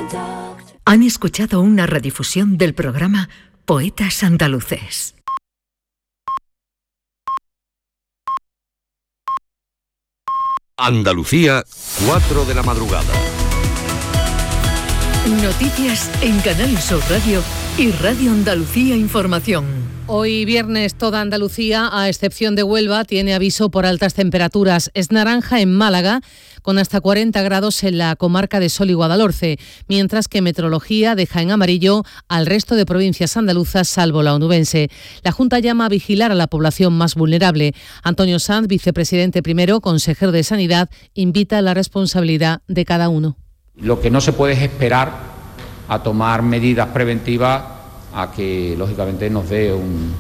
Han escuchado una redifusión del programa Poetas Andaluces. Andalucía, 4 de la madrugada. Noticias en Canal Sur Radio y Radio Andalucía Información. Hoy viernes toda Andalucía, a excepción de Huelva, tiene aviso por altas temperaturas. Es naranja en Málaga, con hasta 40 grados en la comarca de Sol y Guadalhorce, mientras que Meteorología deja en amarillo al resto de provincias andaluzas, salvo la onubense. La Junta llama a vigilar a la población más vulnerable. Antonio Sanz, vicepresidente primero, consejero de Sanidad, invita a la responsabilidad de cada uno. Lo que no se puede es esperar a tomar medidas preventivas a que lógicamente nos dé un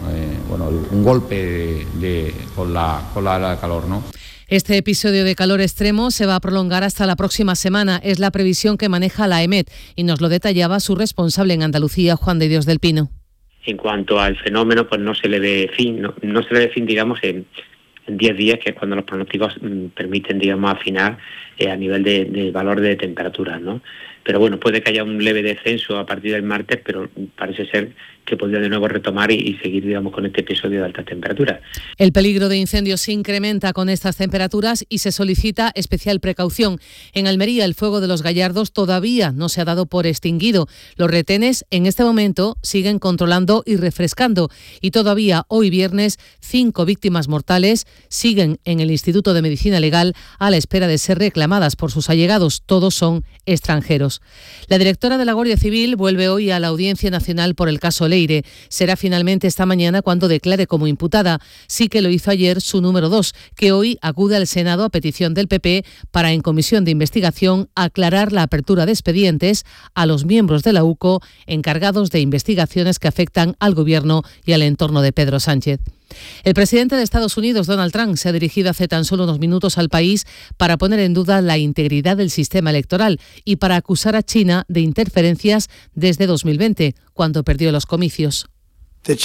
golpe con la ola de calor, ¿no? Este episodio de calor extremo se va a prolongar hasta la próxima semana. Es la previsión que maneja la EMET y nos lo detallaba su responsable en Andalucía, Juan de Dios del Pino. En cuanto al fenómeno, pues no se le ve fin, no se le ve fin, digamos, en 10 días, que es cuando los pronósticos permiten, digamos, afinar a nivel de valor de temperatura, ¿no? Pero bueno, puede que haya un leve descenso a partir del martes, pero parece ser que podría de nuevo retomar y seguir, digamos, con este episodio de altas temperaturas. El peligro de incendios se incrementa con estas temperaturas y se solicita especial precaución. En Almería, el fuego de los Gallardos todavía no se ha dado por extinguido. Los retenes en este momento siguen controlando y refrescando. Y todavía hoy viernes, 5 víctimas mortales siguen en el Instituto de Medicina Legal a la espera de ser reclamadas por sus allegados. Todos son extranjeros. La directora de la Guardia Civil vuelve hoy a la Audiencia Nacional por el caso Leire. Será finalmente esta mañana cuando declare como imputada. Sí que lo hizo ayer su número 2, que hoy acude al Senado a petición del PP para, en comisión de investigación, aclarar la apertura de expedientes a los miembros de la UCO encargados de investigaciones que afectan al Gobierno y al entorno de Pedro Sánchez. El presidente de Estados Unidos, Donald Trump, se ha dirigido hace tan solo unos minutos al país para poner en duda la integridad del sistema electoral y para acusar a China de interferencias desde 2020, cuando perdió los comicios. El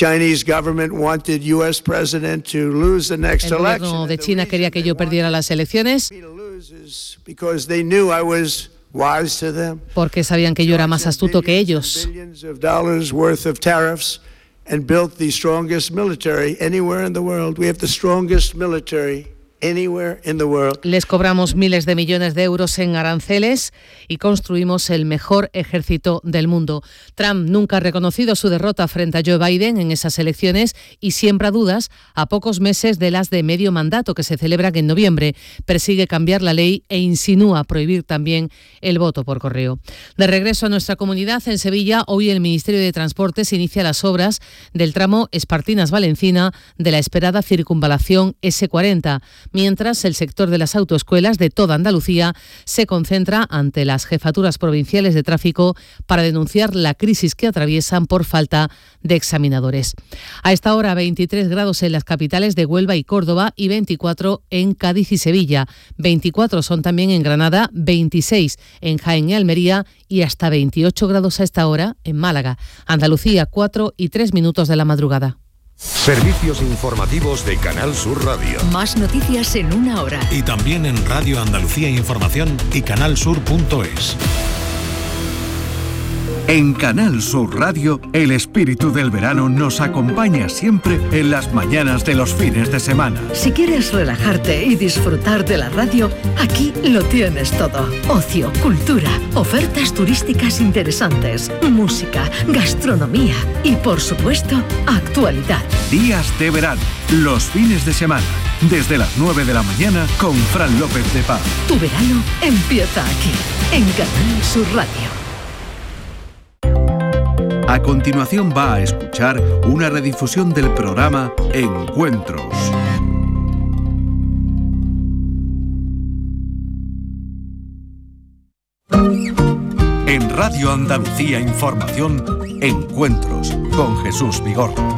gobierno de China quería que yo perdiera las elecciones porque sabían que yo era más astuto que ellos. And built the strongest military anywhere in the world. We have the strongest military anywhere in the world. Les cobramos miles de millones de euros en aranceles y construimos el mejor ejército del mundo. Trump nunca ha reconocido su derrota frente a Joe Biden en esas elecciones y siembra dudas a pocos meses de las de medio mandato que se celebran en noviembre. Persigue cambiar la ley e insinúa prohibir también el voto por correo. De regreso a nuestra comunidad, en Sevilla, hoy el Ministerio de Transportes inicia las obras del tramo Espartinas-Valencina de la esperada circunvalación S40. Mientras, el sector de las autoescuelas de toda Andalucía se concentra ante las jefaturas provinciales de tráfico para denunciar la crisis que atraviesan por falta de examinadores. A esta hora, 23 grados en las capitales de Huelva y Córdoba y 24 en Cádiz y Sevilla. 24 son también en Granada, 26 en Jaén y Almería y hasta 28 grados a esta hora en Málaga. Andalucía, 4 y 3 minutos de la madrugada. Servicios informativos de Canal Sur Radio. Más noticias en una hora. Y también en Radio Andalucía Información y canalsur.es. En Canal Sur Radio, el espíritu del verano nos acompaña siempre en las mañanas de los fines de semana. Si quieres relajarte y disfrutar de la radio, aquí lo tienes todo. Ocio, cultura, ofertas turísticas interesantes, música, gastronomía y, por supuesto, actualidad. Días de verano, los fines de semana, desde las 9 de la mañana con Fran López de Paz. Tu verano empieza aquí, en Canal Sur Radio. A continuación va a escuchar una redifusión del programa Encuentros. En Radio Andalucía Información, Encuentros con Jesús Vigorra.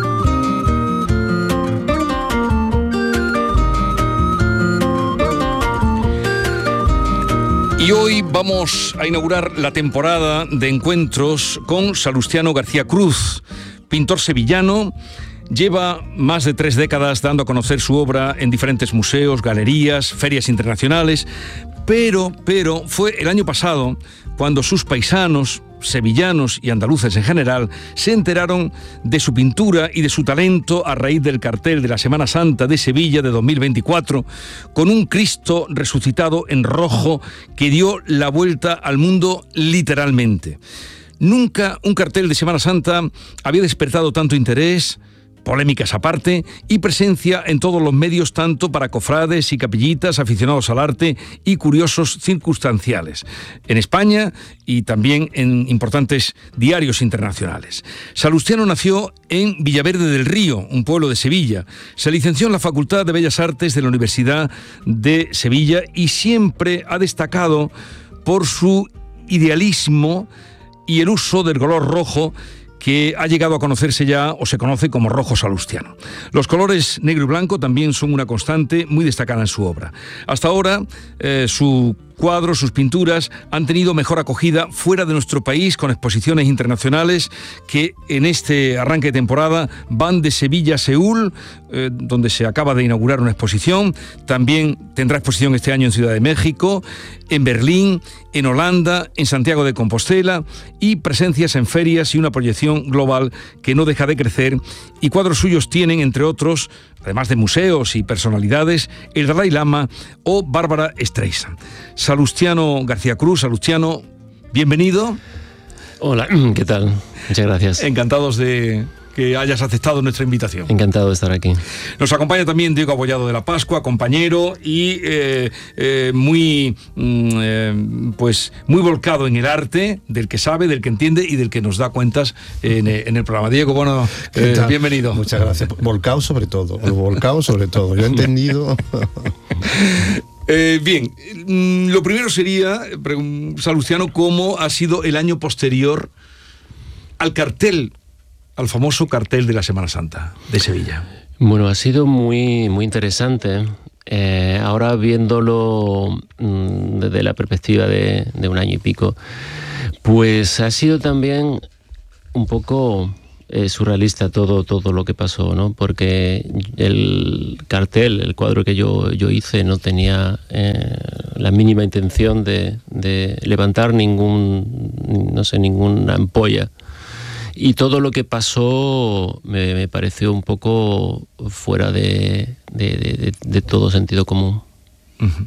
Y hoy vamos a inaugurar la temporada de encuentros con Salustiano García Cruz, pintor sevillano. Lleva más de 3 décadas dando a conocer su obra en diferentes museos, galerías, ferias internacionales, pero fue el año pasado cuando sus paisanos, sevillanos y andaluces en general, se enteraron de su pintura y de su talento a raíz del cartel de la Semana Santa de Sevilla de 2024, con un Cristo resucitado en rojo que dio la vuelta al mundo literalmente. Nunca un cartel de Semana Santa había despertado tanto interés, polémicas aparte, y presencia en todos los medios, tanto para cofrades y capillitas, aficionados al arte y curiosos circunstanciales, en España y también en importantes diarios internacionales. Salustiano nació en Villaverde del Río, un pueblo de Sevilla. Se licenció en la Facultad de Bellas Artes de la Universidad de Sevilla y siempre ha destacado por su idealismo y el uso del color rojo, que ha llegado a conocerse ya, o se conoce como rojo salustiano. Los colores negro y blanco también son una constante muy destacada en su obra. Hasta ahora, su cuadros, sus pinturas han tenido mejor acogida fuera de nuestro país, con exposiciones internacionales que en este arranque de temporada van de Sevilla a Seúl, donde se acaba de inaugurar una exposición. También tendrá exposición este año en Ciudad de México, en Berlín, en Holanda, en Santiago de Compostela, y presencias en ferias y una proyección global que no deja de crecer. Y cuadros suyos tienen, entre otros, además de museos y personalidades, el Dalai Lama o Bárbara Streisand. Salustiano García Cruz. Salustiano, bienvenido. Hola, ¿qué tal? Muchas gracias. Encantados de que hayas aceptado nuestra invitación. Encantado de estar aquí. Nos acompaña también Diego Abollado de la Pascua, compañero y muy volcado en el arte, del que sabe, del que entiende y del que nos da cuentas en el programa. Diego, bueno, bienvenido. Muchas gracias. Volcado sobre todo. Yo he entendido. Bien, lo primero sería, Salustiano, ¿cómo ha sido el año posterior al famoso cartel de la Semana Santa de Sevilla? Bueno, ha sido muy, muy interesante. Ahora viéndolo desde la perspectiva de un año y pico, pues ha sido también un poco surrealista todo lo que pasó, ¿no? Porque el cartel, el cuadro que yo hice, no tenía la mínima intención de levantar ninguna ampolla. Y todo lo que pasó me pareció un poco fuera de todo sentido común. Uh-huh.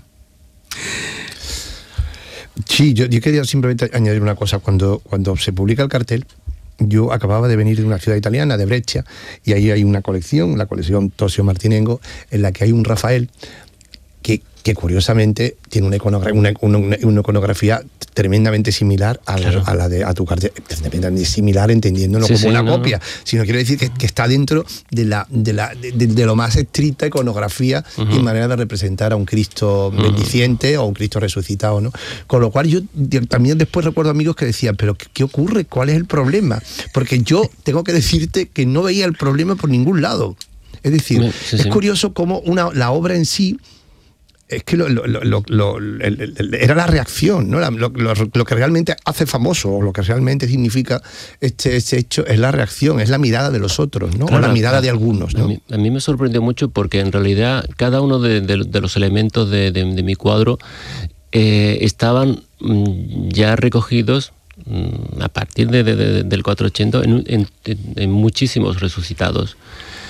Sí, yo quería simplemente añadir una cosa. Cuando se publica el cartel, yo acababa de venir de una ciudad italiana, de Brescia, y ahí hay una colección, la colección Tosio Martinengo, en la que hay un Rafael que curiosamente tiene una iconografía tremendamente similar a tu cartel, tremendamente similar, entendiéndolo como una copia, sino quiero decir que está dentro de lo más estricta iconografía y manera de representar a un Cristo bendiciente o un Cristo resucitado, ¿no? Con lo cual yo también después recuerdo amigos que decían, pero ¿qué ocurre? ¿Cuál es el problema? Porque yo tengo que decirte que no veía el problema por ningún lado. Es decir, es curioso cómo la obra en sí, es que era la reacción, ¿no? Lo que realmente hace famoso, o lo que realmente significa este hecho, es la reacción, es la mirada de los otros, ¿no? Claro, o la mirada de algunos, ¿no? A mí me sorprendió mucho porque en realidad cada uno de los elementos de mi cuadro estaban ya recogidos a partir del 480 en muchísimos resucitados.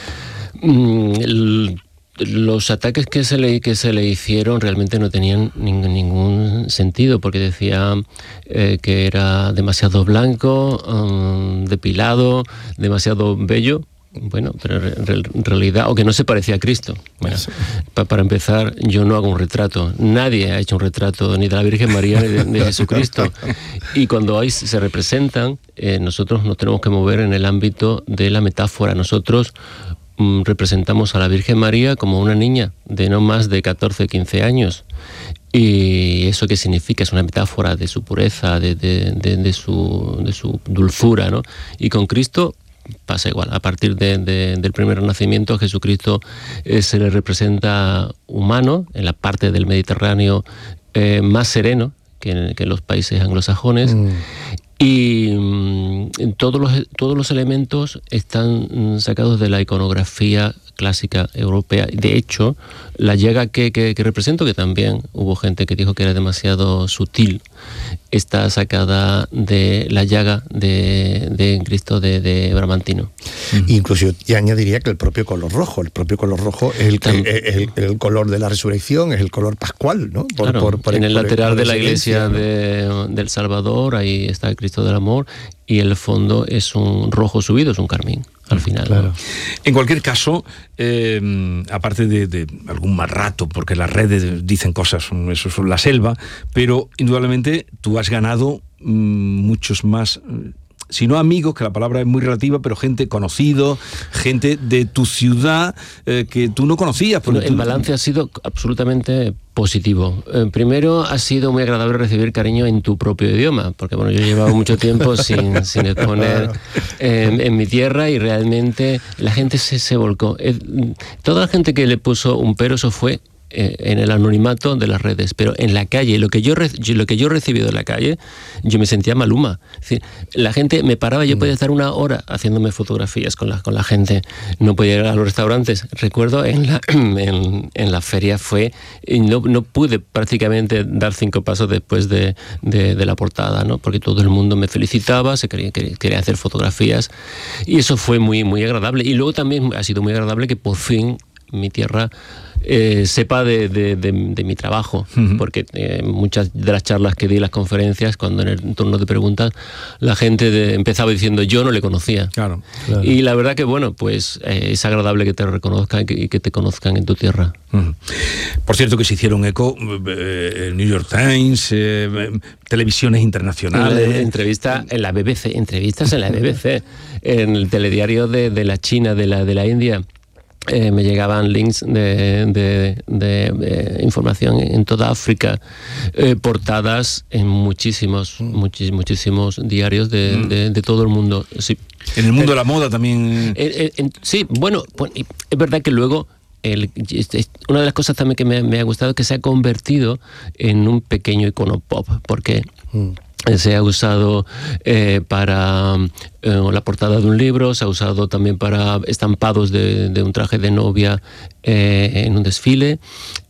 Los ataques que se le hicieron realmente no tenían ningún sentido, porque decía que era demasiado blanco, depilado, demasiado bello. Bueno, pero en realidad, o que no se parecía a Cristo. Bueno, para empezar, yo no hago un retrato. Nadie ha hecho un retrato ni de la Virgen María ni de Jesucristo. Y cuando se representan, nosotros nos tenemos que mover en el ámbito de la metáfora. Nosotros representamos a la Virgen María como una niña de no más de 14, 15 años. ¿Y eso qué significa? Es una metáfora de su pureza, de su dulzura, ¿no? Y con Cristo pasa igual. A partir del primer nacimiento, a Jesucristo se le representa humano, en la parte del Mediterráneo más sereno que en los países anglosajones. Y todos los elementos están sacados de la iconografía clásica europea. De hecho, la llaga que represento, que también hubo gente que dijo que era demasiado sutil, está sacada de la llaga de Cristo de Bramantino. Incluso yo añadiría que el propio color rojo es el color de la resurrección, es el color pascual, ¿no? En el lateral de la iglesia del Salvador, ahí está el Cristo del Amor, y el fondo es un rojo subido, es un carmín. Al final. Claro. En cualquier caso, aparte de algún mal rato, porque las redes dicen cosas, eso es la selva, pero indudablemente tú has ganado muchos más, si no amigos, que la palabra es muy relativa, pero gente conocido, gente de tu ciudad que tú no conocías. El balance ha sido absolutamente positivo. Primero, ha sido muy agradable recibir cariño en tu propio idioma, porque bueno, yo he llevado mucho tiempo sin exponer en mi tierra, y realmente la gente se volcó. Toda la gente que le puso un pero, eso fue en el anonimato de las redes, pero en la calle, lo que yo he recibido en la calle, yo me sentía Maluma. Es decir, la gente me paraba, yo podía estar una hora haciéndome fotografías con la gente, no podía ir a los restaurantes. Recuerdo en la feria no pude prácticamente dar 5 pasos después de la portada, ¿no? Porque todo el mundo me felicitaba, quería hacer fotografías, y eso fue muy, muy agradable. Y luego también ha sido muy agradable que por fin mi tierra sepa de mi trabajo, porque muchas de las charlas que di, las conferencias, cuando en el turno de preguntas, la gente empezaba diciendo yo no le conocía. Claro. Y la verdad que bueno, pues es agradable que te reconozcan y que te conozcan en tu tierra. Por cierto, que se hicieron eco el New York Times, televisiones internacionales. Entrevistas en la BBC, en el telediario de la China, de la India. Me llegaban links de información en toda África, portadas en muchísimos diarios de todo el mundo. Sí. En el mundo de la moda también. Sí, bueno, es verdad que luego una de las cosas también que me ha gustado es que se ha convertido en un pequeño icono pop, porque se ha usado para la portada de un libro, se ha usado también para estampados de un traje de novia en un desfile.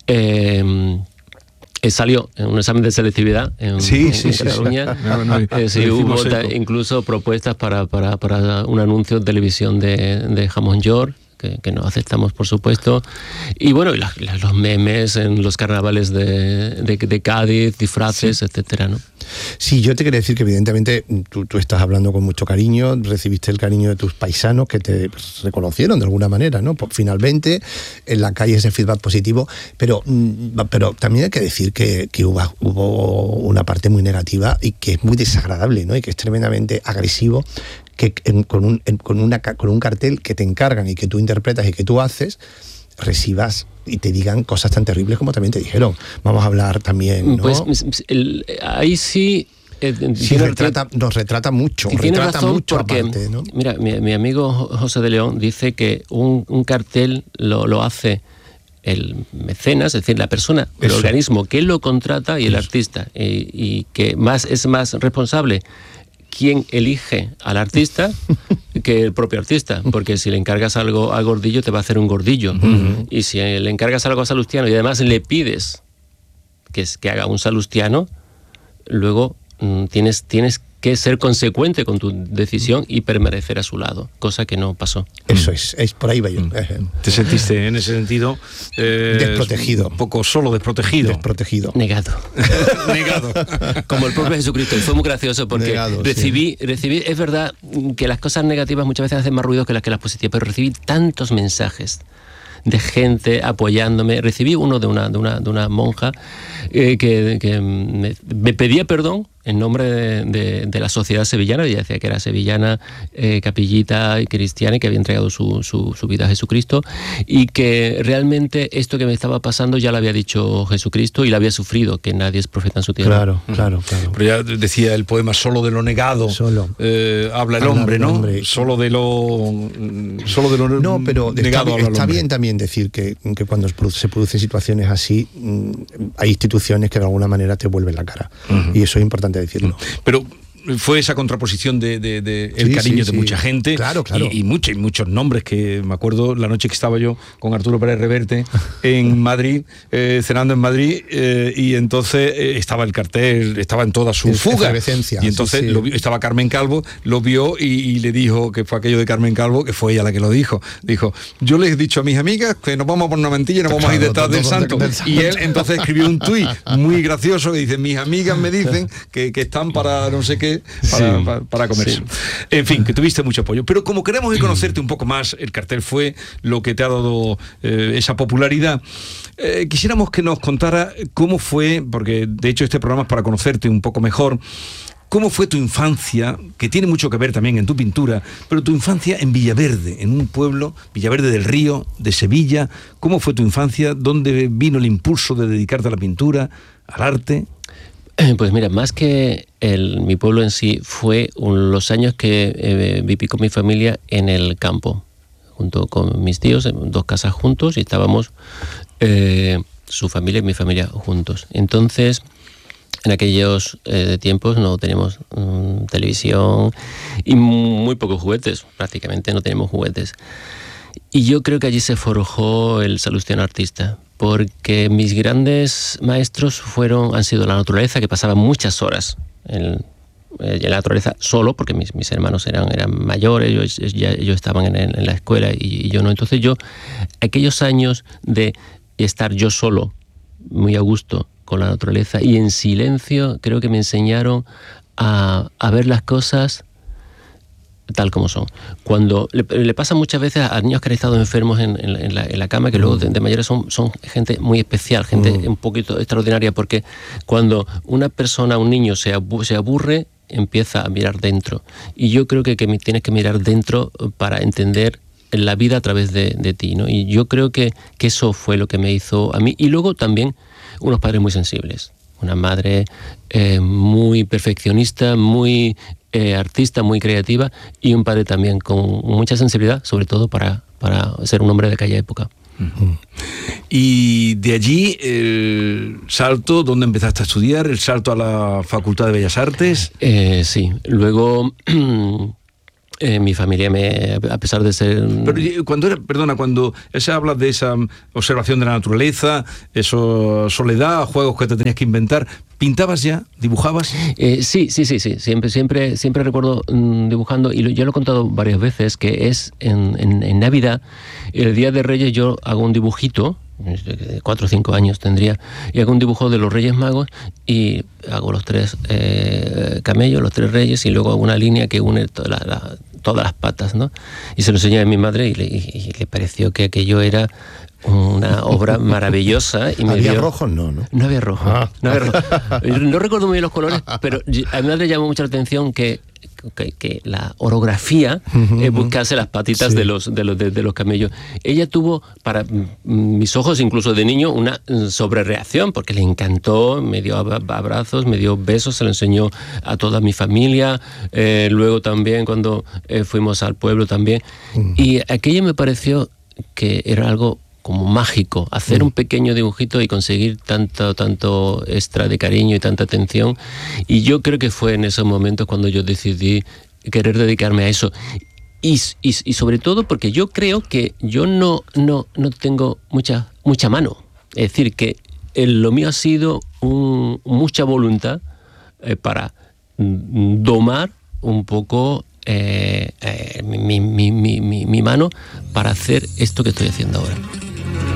Salió en un examen de selectividad en Cataluña. Sí, hubo incluso propuestas para un anuncio de televisión de jamón york, que no aceptamos, por supuesto. Y bueno, los memes en los carnavales de Cádiz, disfraces, etcétera, ¿no? Sí, yo te quería decir que evidentemente tú estás hablando con mucho cariño, recibiste el cariño de tus paisanos que te reconocieron de alguna manera, ¿no? Finalmente, en la calle ese feedback positivo, pero también hay que decir que hubo una parte muy negativa y que es muy desagradable, ¿no? Y que es tremendamente agresivo, que con un cartel que te encargan y que tú interpretas y que tú haces, recibas y te digan cosas tan terribles como también te dijeron. Vamos a hablar también, ¿no? Pues ahí sí... nos retrata mucho. Y tiene razón, mucho porque, aparte, ¿no? Mira, mi amigo José de León dice que un cartel lo hace el mecenas, es decir, la persona, el organismo que lo contrata, y el artista, y que es más responsable quien elige al artista que el propio artista, porque si le encargas algo al gordillo, te va a hacer un gordillo. Y si le encargas algo a Salustiano y además le pides que haga un salustiano, luego tienes que ser consecuente con tu decisión y permanecer a su lado, cosa que no pasó. Eso es por ahí va yo. ¿Te sentiste en ese sentido desprotegido? Un poco solo, desprotegido. Negado. Como el propio Jesucristo. Y fue muy gracioso porque recibí, es verdad que las cosas negativas muchas veces hacen más ruido que las positivas, pero recibí tantos mensajes de gente apoyándome. Recibí uno de una monja que me pedía perdón en nombre de la sociedad sevillana. Ella decía que era sevillana, capillita y cristiana, y que había entregado su vida a Jesucristo, y que realmente esto que me estaba pasando ya lo había dicho Jesucristo y lo había sufrido, que nadie es profeta en su tierra. Claro. Pero ya decía el poema, solo de lo negado habla el hombre, ¿no? Solo de lo no, pero negado está bien también decir que cuando se producen situaciones así, hay instituciones que de alguna manera te vuelven la cara. Y eso es importante decirlo. Pero fue esa contraposición de el cariño de mucha gente. Claro. Y muchos nombres, que me acuerdo la noche que estaba yo con Arturo Pérez Reverte en Madrid, cenando en Madrid, y entonces estaba el cartel, estaba en toda su fuga. Y entonces lo vio, estaba Carmen Calvo, lo vio y le dijo, que fue aquello de Carmen Calvo, que fue ella la que lo dijo. Dijo, yo les he dicho a mis amigas que nos vamos a poner una mantilla y nos vamos a ir detrás del santo. Y él entonces escribió un tuit muy gracioso que dice, mis amigas me dicen que están para no sé qué, para comer. Sí. En fin, que tuviste mucho apoyo. Pero como queremos conocerte un poco más, el cartel fue lo que te ha dado esa popularidad. Quisiéramos que nos contara cómo fue, porque de hecho este programa es para conocerte un poco mejor. ¿Cómo fue tu infancia, que tiene mucho que ver también en tu pintura, pero tu infancia en Villaverde, en un pueblo, Villaverde del Río, de Sevilla? ¿Cómo fue tu infancia? ¿Dónde vino el impulso de dedicarte a la pintura, al arte? Pues mira, más que mi pueblo en sí, fue los años que viví con mi familia en el campo, junto con mis tíos, en 2 casas juntos, y estábamos su familia y mi familia juntos. Entonces, en aquellos tiempos no teníamos televisión y muy pocos juguetes, prácticamente no teníamos juguetes. Y yo creo que allí se forjó el Salustiano artista, porque mis grandes maestros han sido la naturaleza, que pasaba muchas horas en la naturaleza solo, porque mis hermanos eran mayores, ellos estaban en la escuela y yo no. Entonces aquellos años de estar yo solo, muy a gusto con la naturaleza y en silencio, creo que me enseñaron a ver las cosas tal como son. Cuando le pasa muchas veces a niños que han estado enfermos en la cama, que luego de mayores son gente muy especial, gente un poquito extraordinaria, porque cuando una persona, un niño se aburre, empieza a mirar dentro. Y yo creo que tienes que mirar dentro para entender la vida a través de ti, ¿no? Y yo creo que eso fue lo que me hizo a mí. Y luego también unos padres muy sensibles, una madre muy perfeccionista, muy artista, muy creativa, y un padre también con mucha sensibilidad, sobre todo para ser un hombre de aquella época. Y de allí el salto, ¿dónde empezaste a estudiar? ¿El salto a la Facultad de Bellas Artes? Sí, luego mi familia a pesar de ser... Pero cuando se habla de esa observación de la naturaleza, eso, soledad, juegos que te tenías que inventar, ¿pintabas ya? ¿Dibujabas? Sí. Siempre recuerdo dibujando, y ya lo he contado varias veces, que es en Navidad, el Día de Reyes, yo hago un dibujito, 4 o 5 años tendría, y hago un dibujo de los Reyes Magos y hago los 3 camellos, los 3 reyes, y luego hago una línea que une todas las patas, ¿no? Y se lo enseñé a mi madre y le pareció que aquello era una obra maravillosa. Y ¿Había rojos? No había rojo. No había rojo. No recuerdo muy bien los colores, pero a mi madre le llamó mucho la atención que la orografía buscase las patitas de los camellos. Ella tuvo, para mis ojos, incluso de niño, una sobrereacción, porque le encantó, me dio abrazos, me dio besos, se lo enseñó a toda mi familia, luego también cuando fuimos al pueblo también. Y aquello me pareció que era algo como mágico, hacer un pequeño dibujito y conseguir tanto extra de cariño y tanta atención. Y yo creo que fue en esos momentos cuando yo decidí querer dedicarme a eso. Y sobre todo porque yo creo que yo no tengo mucha mano. Es decir, que lo mío ha sido mucha voluntad para domar un poco mi mano para hacer esto que estoy haciendo ahora.